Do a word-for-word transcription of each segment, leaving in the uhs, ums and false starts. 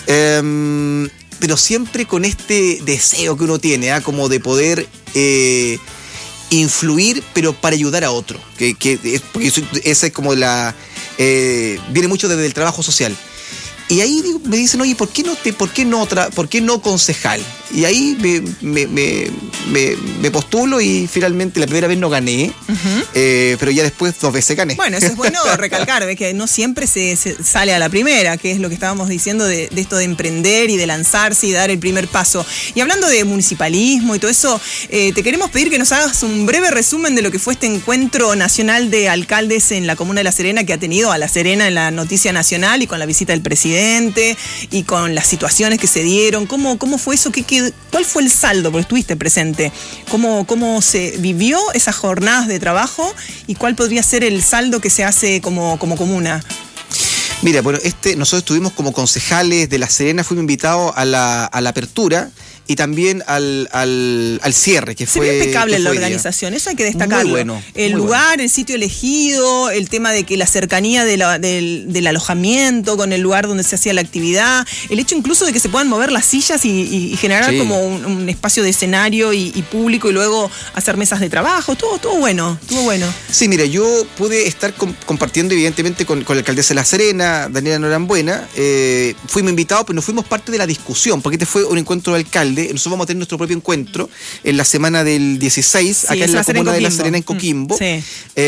Eh, pero siempre con este deseo que uno tiene, ¿eh? Como de poder eh, influir, pero para ayudar a otro. Que, que es, porque esa es como la... Eh, viene mucho desde el trabajo social. Y ahí digo, me dicen, oye, ¿por qué no te, por qué no tra, por qué no concejal? Y ahí me, me, me, me, me postulo y finalmente la primera vez no gané, uh-huh. eh, pero ya después dos veces gané. Bueno, eso es bueno recalcar, ves que no siempre se, se sale a la primera, que es lo que estábamos diciendo de, de esto de emprender y de lanzarse y dar el primer paso. Y hablando de municipalismo y todo eso, eh, te queremos pedir que nos hagas un breve resumen de lo que fue este encuentro nacional de alcaldes en la comuna de La Serena, que ha tenido a La Serena en la noticia nacional y con la visita del presidente y con las situaciones que se dieron. ¿Cómo, cómo fue eso? ¿Qué, qué, ¿Cuál fue el saldo? Porque estuviste presente. ¿Cómo, ¿Cómo se vivió esas jornadas de trabajo y cuál podría ser el saldo que se hace como, como comuna? Mira, bueno, este, nosotros estuvimos como concejales de La Serena, fuimos invitados a la, a la apertura y también al, al, al cierre, que se fue... Se ve impecable en la día. organización, eso hay que destacarlo. Muy bueno. El muy lugar, bueno. El sitio elegido, el tema de que la cercanía de la, del, del alojamiento con el lugar donde se hacía la actividad, el hecho incluso de que se puedan mover las sillas y, y, y generar sí. como un, un espacio de escenario y, y público y luego hacer mesas de trabajo, todo, todo bueno, todo bueno. Sí, mira, yo pude estar com- compartiendo evidentemente con, con la alcaldesa de La Serena, Daniela Norambuena, eh, fuimos invitados, pero no fuimos parte de la discusión, porque este fue un encuentro de alcalde. Nosotros vamos a tener nuestro propio encuentro en la semana del dieciséis, sí, acá en la comuna de La Serena, en Coquimbo. Sí.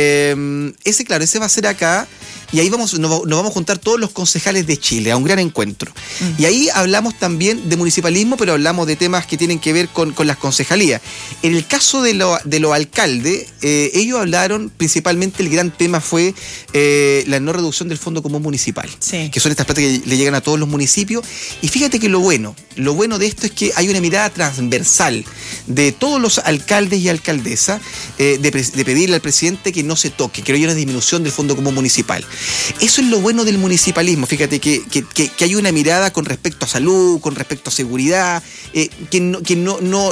Eh, ese, claro, ese va a ser acá. Y ahí vamos, nos, nos vamos a juntar todos los concejales de Chile a un gran encuentro. Mm. Y ahí hablamos también de municipalismo, pero hablamos de temas que tienen que ver con, con las concejalías. En el caso de, lo, de los alcaldes, eh, ellos hablaron, principalmente el gran tema fue eh, la no reducción del Fondo Común Municipal, sí. que son estas plata que le llegan a todos los municipios. Y fíjate que lo bueno, lo bueno de esto es que hay una mirada transversal de todos los alcaldes y alcaldesas eh, de, de pedirle al presidente que no se toque, que no haya una disminución del Fondo Común Municipal. Eso es lo bueno del municipalismo, fíjate que, que, que, que hay una mirada con respecto a salud, con respecto a seguridad, eh, que no, que no, no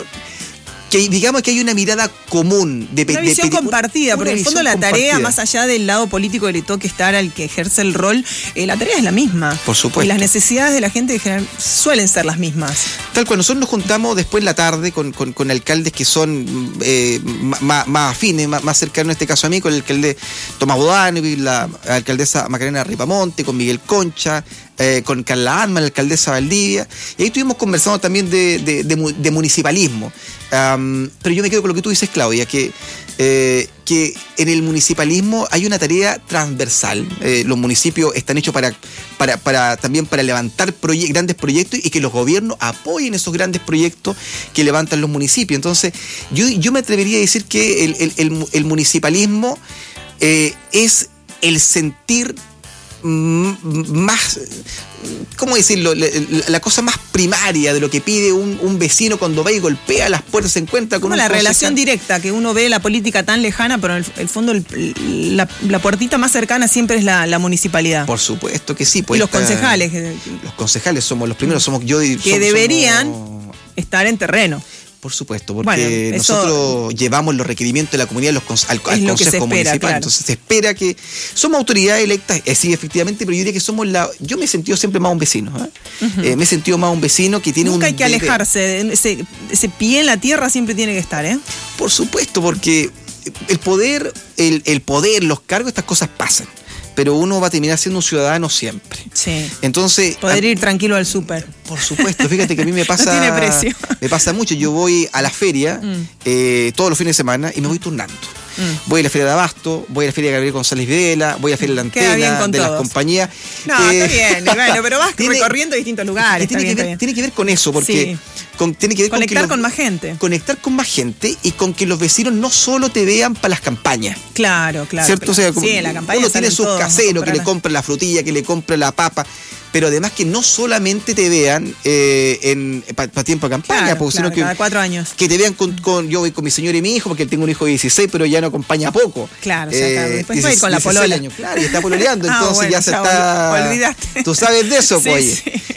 que digamos que hay una mirada común de una visión de, compartida, una porque en el fondo la compartida. Tarea, más allá del lado político que le toque estar al que ejerce el rol, eh, la tarea es la misma. Por supuesto. Y las necesidades de la gente en general suelen ser las mismas. Tal cual, nosotros nos juntamos después en la tarde con, con, con alcaldes que son eh, más, más afines, más, más cercanos en este caso a mí, con el alcalde Tomás Bodano, la alcaldesa Macarena Ripamonte, con Miguel Concha, eh, con Carla Alma, la alcaldesa Valdivia, y ahí estuvimos conversando también de, de, de, de municipalismo. Um, pero yo me quedo con lo que tú dices, Claudia, que, eh, que en el municipalismo hay una tarea transversal. Eh, los municipios están hechos para, para, para también para levantar proye- grandes proyectos y que los gobiernos apoyen esos grandes proyectos que levantan los municipios. Entonces, yo, yo me atrevería a decir que el, el, el, el municipalismo eh, es el sentir más, ¿cómo decirlo? La, la cosa más primaria de lo que pide un, un vecino cuando va y golpea las puertas, se encuentra con como un la concejal. Relación directa, que uno ve la política tan lejana, pero en el, el fondo el, la, la puertita más cercana siempre es la, la municipalidad. Por supuesto que sí. Pues y los esta, concejales. Los concejales somos los primeros, somos yo. Que somos, deberían somos... estar en terreno. Por supuesto, porque bueno, eso nosotros llevamos los requerimientos de la comunidad los, al, al Consejo espera, Municipal. Claro. Entonces se espera que somos autoridades electas, eh, sí, efectivamente, pero yo diría que somos la. Yo me he sentido siempre más un vecino. ¿eh? Uh-huh. Eh, me he sentido más un vecino que tiene Nunca un. hay que alejarse, ese, ese pie en la tierra siempre tiene que estar, ¿eh? Por supuesto, porque el poder, el, el poder, los cargos, estas cosas pasan. Pero uno va a terminar siendo un ciudadano siempre. Sí. Entonces. Poder a, ir tranquilo al súper. Por supuesto, fíjate que a mí me pasa. No tiene precio. Me pasa mucho. Yo voy a la feria mm. eh, todos los fines de semana y me voy turnando. Mm. Voy a la feria de Abasto, voy a la feria de Gabriel González Videla, voy a la feria de la Antena, de todos. Las compañías. No, eh, está bien, bueno, pero vas tiene, recorriendo distintos lugares. Tiene, bien, que ver, tiene que ver con eso, porque sí. con, tiene que ver conectar con, que con los, más gente. Conectar con más gente y con que los vecinos no solo te vean para las campañas. Claro, claro. ¿Cierto? O sea, como sí, la campaña uno tiene sus caseros que le compran la frutilla, que le compran la papa. Pero además que no solamente te vean eh, en para pa tiempo de campaña, claro, porque, claro, sino que, cada cuatro años. Que te vean con, con, yo voy con mi señora y mi hijo, porque tengo un hijo de dieciséis, pero ya no acompaña poco. Claro, o sea, claro. Eh, después va a ir con la polola. Años, claro, y está pololeando, ah, entonces bueno, ya se ya está... olvidaste. Tú sabes de eso, sí, pues. Sí.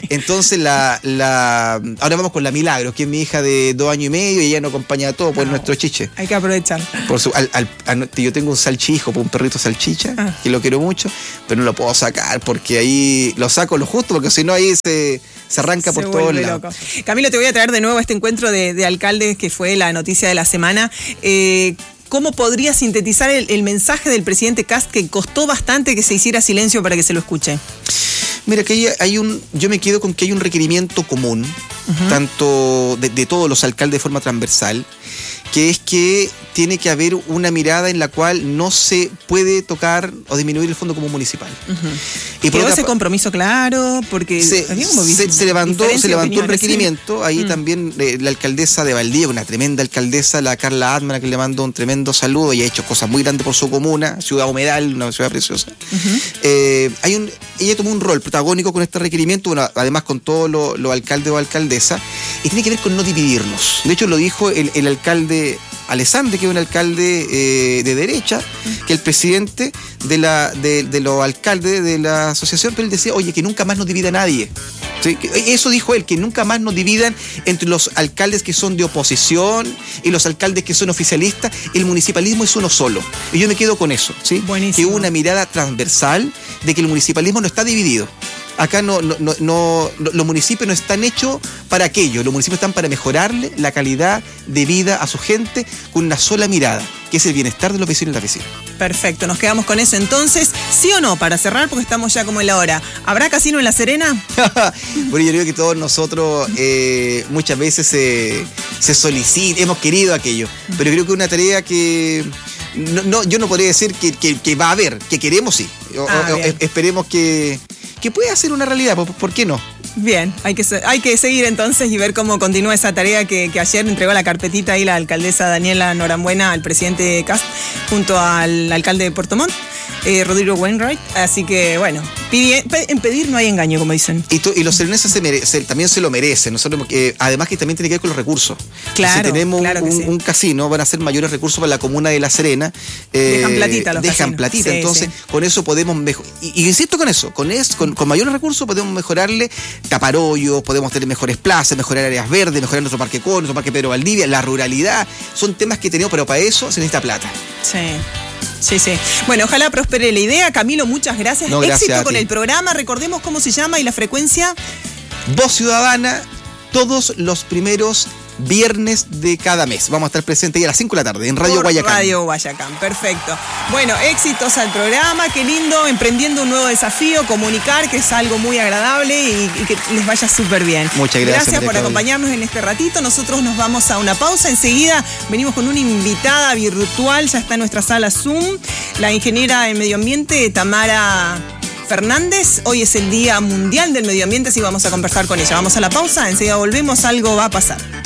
Entonces, la, la ahora vamos con la Milagros, que es mi hija de dos años y medio, y ella nos acompaña a todos, pues no, nuestro chiche. Hay que aprovechar. Por su, al, al, al, yo tengo un salchijo, un perrito salchicha, ah. que lo quiero mucho, pero no lo puedo sacar, porque ahí lo saco lo justo, porque si no ahí se, se arranca se por todos lados. Loco. Camilo, te voy a traer de nuevo a este encuentro de, de alcaldes que fue la noticia de la semana. Eh, ¿Cómo podría sintetizar el, el mensaje del presidente Kast, que costó bastante que se hiciera silencio para que se lo escuche? Mira, que hay, hay un, yo me quedo con que hay un requerimiento común, uh-huh. tanto de, de todos los alcaldes de forma transversal, que es que tiene que haber una mirada en la cual no se puede tocar o disminuir el fondo común municipal. Uh-huh. Y por ¿Quedó ese compromiso claro? Porque se, como se, se levantó, se levantó un requerimiento. Ahí mm. también eh, la alcaldesa de Valdivia, una tremenda alcaldesa, la Carla Atman, que le mando un tremendo saludo y ha hecho cosas muy grandes por su comuna, Ciudad Humedal, una ciudad preciosa. Uh-huh. Eh, hay un, ella tomó un rol protagónico con este requerimiento, bueno, además con todos los lo alcaldes o alcaldesas, y tiene que ver con no dividirnos. De hecho, lo dijo el, el alcalde Alessandri, que es un alcalde eh, de derecha, que el presidente de la de, de los alcaldes de la asociación, pero él decía, oye, que nunca más nos divida nadie. ¿Sí? Eso dijo él, que nunca más nos dividan entre los alcaldes que son de oposición y los alcaldes que son oficialistas. El municipalismo es uno solo. Y yo me quedo con eso, ¿sí? Buenísimo. Que hubo una mirada transversal de que el municipalismo no está dividido. Acá no, no, no, no, los municipios no están hechos para aquello, los municipios están para mejorarle la calidad de vida a su gente con una sola mirada, que es el bienestar de los vecinos y las vecinas. Perfecto, nos quedamos con eso entonces. ¿Sí o no? Para cerrar, porque estamos ya como en la hora. ¿Habrá casino en La Serena? Bueno, yo creo que todos nosotros eh, muchas veces se, se solicitan, hemos querido aquello, pero creo que es una tarea que... No, no, yo no podría decir que, que, que va a haber, que queremos sí. Ah, o, o, esperemos que... que puede ser una realidad, ¿por qué no? Bien, hay que, hay que seguir entonces y ver cómo continúa esa tarea que, que ayer entregó la carpetita ahí la alcaldesa Daniela Norambuena al presidente Kast junto al alcalde de Puerto Montt, eh, Rodrigo Wainwright. Así que, bueno, pidi, en pedir no hay engaño, como dicen. Y, to, y los sereneses se mere, se, también se lo merecen. Nosotros, eh, además que también tiene que ver con los recursos. Claro, si tenemos claro un, sí. un casino, van a ser mayores recursos para la comuna de La Serena. Eh, dejan platita los Dejan casinos. platita, sí, entonces sí. con eso podemos mejorar. Y, y insisto con eso, con, es, con, con mayores recursos podemos mejorarle tapar hoyos, podemos tener mejores plazas, mejorar áreas verdes, mejorar nuestro parque Con, nuestro parque Pedro Valdivia, la ruralidad. Son temas que tenemos, pero para eso se necesita plata. Sí. Sí, sí. Bueno, ojalá prospere la idea. Camilo, muchas gracias. No, gracias Éxito con el programa. Recordemos cómo se llama y la frecuencia. Voz Ciudadana, todos los primeros viernes de cada mes. Vamos a estar presentes ahí a las cinco de la tarde en Radio Por Guayacán. Radio Guayacán, perfecto. Bueno, éxitos al programa, qué lindo, emprendiendo un nuevo desafío, comunicar, que es algo muy agradable y, y que les vaya súper bien. Muchas gracias. Gracias por acompañarnos en este ratito. Nosotros nos vamos a una pausa. Enseguida venimos con una invitada virtual, ya está en nuestra sala Zoom, la ingeniera en medio ambiente, Tamara Fernández. Hoy es el Día Mundial del Medio Ambiente, así vamos a conversar con ella. Vamos a la pausa, enseguida volvemos, algo va a pasar.